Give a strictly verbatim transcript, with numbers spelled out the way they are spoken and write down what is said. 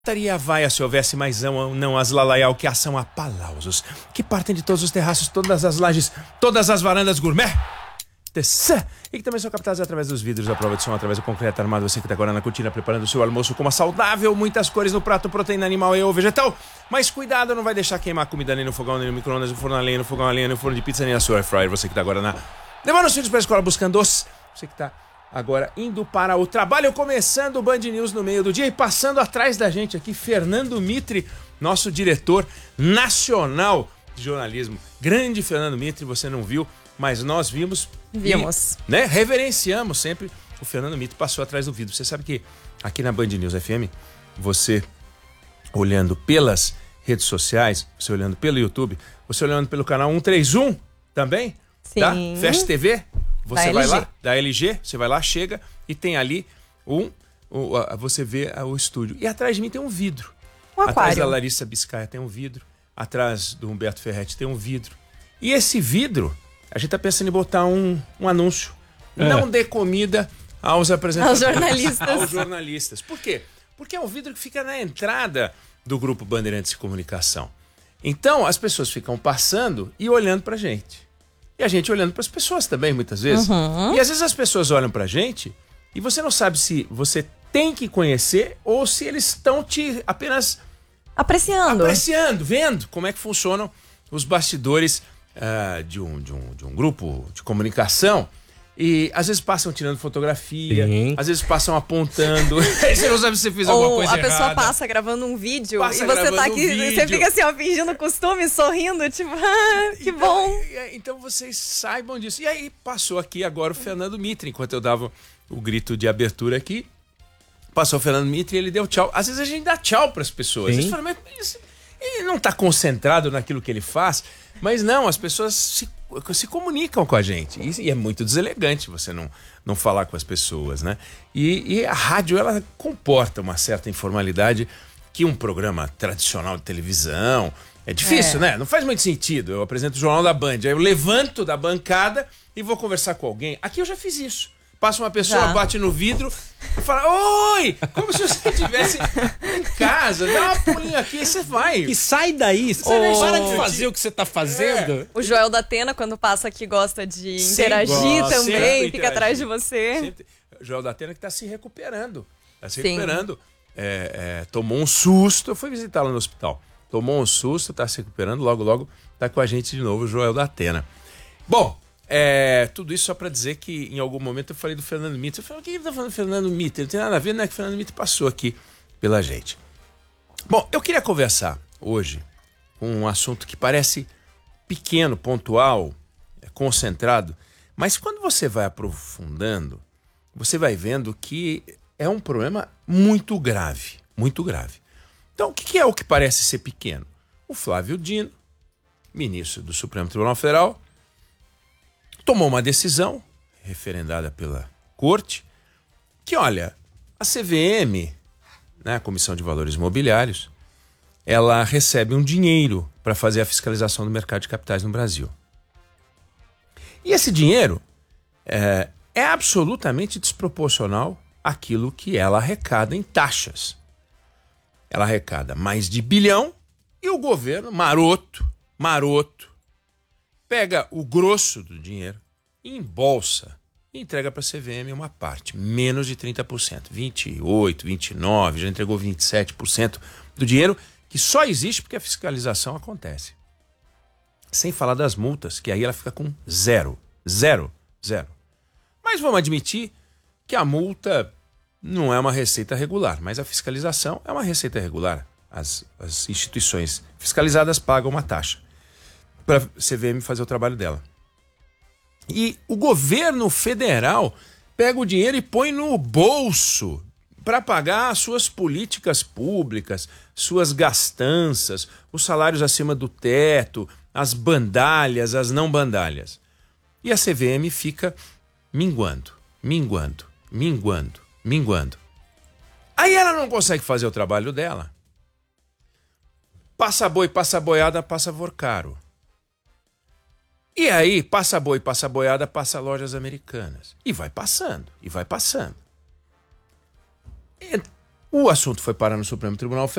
Estaria a vaia se houvesse mais um, não as lalaial que ação a palausos, que partem de todos os terraços, todas as lajes, todas as varandas gourmet, tessã, e que também são captadas através dos vidros da prova de som, através do concreto armado. Você que está agora na cortina preparando o seu almoço com uma saudável, muitas cores no prato, proteína animal e ou vegetal. Mas cuidado, não vai deixar queimar a comida nem no fogão, nem no micro-ondas, no forno a lenha, no fogão a lenha, no forno de pizza, nem na sua air fryer. Você que está agora na... levando os filhos para a escola buscando os... Você que está agora indo para o trabalho, começando o Band News no meio do dia e passando atrás da gente aqui, Fernando Mitre, nosso diretor nacional de jornalismo. Grande Fernando Mitre, você não viu, mas nós vimos. Vimos. E, né, reverenciamos sempre o Fernando Mitre, passou atrás do vidro. Você sabe que aqui na Band News F M, você olhando pelas redes sociais, você olhando pelo YouTube, você olhando pelo canal cento e trinta e um também, Sim. tá? Fast T V. Você Da vai L G. lá, da L G, você vai lá, chega e tem ali um, um a, você vê a, o estúdio. E atrás de mim tem um vidro. Um Atrás aquário. da Larissa Biscaia tem um vidro. Atrás do Humberto Ferretti tem um vidro. E esse vidro, a gente tá pensando em botar um, um anúncio. É. Não dê comida aos apresentadores. Aos jornalistas. Aos jornalistas. Por quê? Porque é um vidro que fica na entrada do Grupo Bandeirantes de Comunicação. Então, as pessoas ficam passando e olhando pra gente. E a gente olhando para as pessoas também, muitas vezes. Uhum. E às vezes as pessoas olham pra gente e você não sabe se você tem que conhecer ou se eles estão te apenas Apreciando. apreciando, vendo como é que funcionam os bastidores uh, de, um, de, um, de um grupo de comunicação. E às vezes passam tirando fotografia, Sim. às vezes passam apontando. Aí você não sabe se você fez alguma Ou coisa a pessoa errada. passa gravando um vídeo Passa e você tá gravando aqui, um você vídeo. fica assim, ó, fingindo costume, sorrindo, tipo, ah, que Então, bom. e- Então vocês saibam disso. E aí passou aqui agora o Fernando Mitre, enquanto eu dava o grito de abertura aqui. Passou o Fernando Mitre e ele deu tchau. Às vezes a gente dá tchau para as pessoas. Sim. Eles falam, mas isso- ele não está concentrado naquilo que ele faz. Mas não, as pessoas se, se comunicam com a gente. E, e é muito deselegante você não, não falar com as pessoas, né? E, e a rádio, ela comporta uma certa informalidade que um programa tradicional de televisão... É difícil, É. né? Não faz muito sentido. Eu apresento o Jornal da Band, aí eu levanto da bancada e vou conversar com alguém. Aqui eu já fiz isso. Passa uma pessoa, Já. bate no vidro e fala, oi! Como se você estivesse em casa. Dá uma pulinha aqui e você vai. E sai daí, você Ô. para de fazer o que você tá fazendo. O Joel da Atena, quando passa aqui, gosta de Sempre interagir gosta, também, sempre fica interagir. atrás de você. Sempre- O Joel da Atena que tá se recuperando. Tá se Sim. recuperando. É, é, tomou um susto. Eu fui visitá-lo no hospital. Tomou um susto, tá se recuperando. Logo, logo tá com a gente de novo, o Joel da Atena. Bom, é, tudo isso só pra dizer que em algum momento eu falei do Fernando Mitre. Eu falei, o que ele tá falando do Fernando Mitre? Não tem nada a ver, não é que o Fernando Mitre passou aqui pela gente. Bom, eu queria conversar hoje com um assunto que parece pequeno, pontual, é, concentrado, mas quando você vai aprofundando, você vai vendo que é um problema muito grave, muito grave. Então, o que que é o que parece ser pequeno? O Flávio Dino, ministro do Supremo Tribunal Federal, tomou uma decisão, referendada pela Corte, que, olha, a C V M, né, a Comissão de Valores Imobiliários, ela recebe um dinheiro para fazer a fiscalização do mercado de capitais no Brasil. E esse dinheiro é, é absolutamente desproporcional àquilo que ela arrecada em taxas. Ela arrecada mais de bilhão e o governo, maroto, maroto, pega o grosso do dinheiro e embolsa e entrega para a C V M uma parte, menos de trinta por cento, vinte e oito por cento, vinte e nove por cento, já entregou vinte e sete por cento do dinheiro que só existe porque a fiscalização acontece. Sem falar das multas, que aí ela fica com zero, zero, zero. Mas vamos admitir que a multa não é uma receita regular, mas a fiscalização é uma receita regular. As, as instituições fiscalizadas pagam uma taxa para a C V M fazer o trabalho dela. E o governo federal pega o dinheiro e põe no bolso para pagar as suas políticas públicas, suas gastanças, os salários acima do teto, as bandalhas, as não bandalhas. E a C V M fica minguando, minguando, minguando, minguando. Aí ela não consegue fazer o trabalho dela. Passa boi, passa boiada, passa vorcaro. E aí, passa boi, passa boiada, passa lojas americanas. E vai passando, e vai passando. E O assunto foi parar no Supremo Tribunal